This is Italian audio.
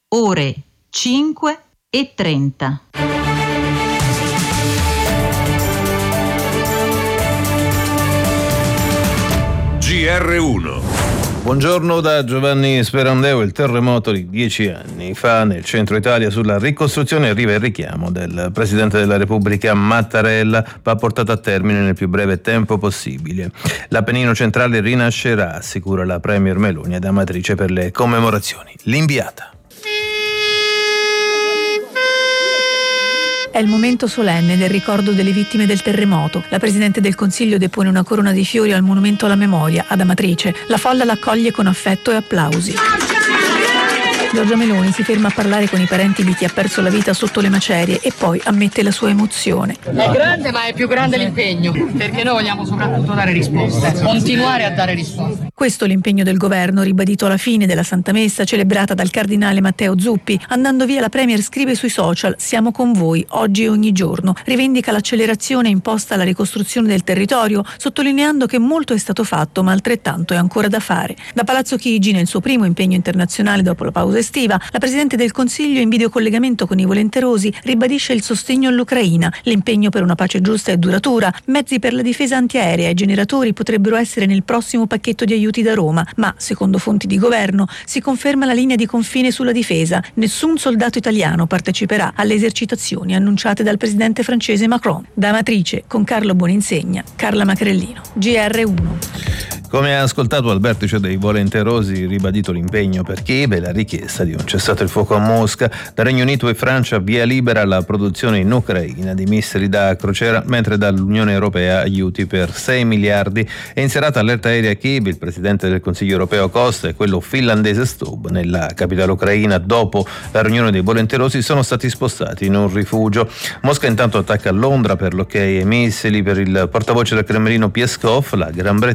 ore 5:30. GR1. Buongiorno da Giovanni Sperandeo. Il terremoto di 10 anni fa nel centro Italia, sulla ricostruzione arriva il richiamo del Presidente della Repubblica Mattarella, va portato a termine nel più breve tempo possibile. L'Appennino centrale rinascerà, assicura la Premier Meloni ad Amatrice per le commemorazioni. L'inviata. È il momento solenne del ricordo delle vittime del terremoto. La Presidente del Consiglio depone una corona di fiori al monumento alla memoria ad Amatrice. La folla l'accoglie con affetto e applausi. Giorgia Meloni si ferma a parlare con i parenti di chi ha perso la vita sotto le macerie e poi ammette la sua emozione. È grande, ma è più grande l'impegno, perché noi vogliamo soprattutto dare risposte, continuare a dare risposte. Questo è l'impegno del governo, ribadito alla fine della Santa Messa celebrata dal cardinale Matteo Zuppi. Andando via, la Premier scrive sui social: siamo con voi, oggi e ogni giorno. Rivendica l'accelerazione imposta alla ricostruzione del territorio, sottolineando che molto è stato fatto, ma altrettanto è ancora da fare. Da Palazzo Chigi, nel suo primo impegno internazionale dopo la pausa estiva, la Presidente del Consiglio, in videocollegamento con i volenterosi, ribadisce il sostegno all'Ucraina, l'impegno per una pace giusta e duratura, mezzi per la difesa antiaerea e generatori potrebbero essere nel prossimo pacchetto di aiuti da Roma, ma, secondo fonti di governo, si conferma la linea di confine sulla difesa. Nessun soldato italiano parteciperà alle esercitazioni annunciate dal presidente francese Macron. Da Amatrice, con Carlo Boninsegna, Carla Macrellino, GR1. Come ha ascoltato al vertice dei volenterosi, ribadito l'impegno per Kiev e la richiesta di un cessate il fuoco a Mosca. Da Regno Unito e Francia via libera alla produzione in Ucraina di missili da crociera, mentre dall'Unione Europea aiuti per 6 miliardi. È in serata allerta aerea a Kiev. Il presidente del Consiglio europeo Costa e quello finlandese Stubb, nella capitale ucraina, dopo la riunione dei volenterosi, sono stati spostati in un rifugio. Mosca intanto attacca Londra per l'ok ai missili. Per il portavoce del Cremlino Peskov, la Gran Bretagna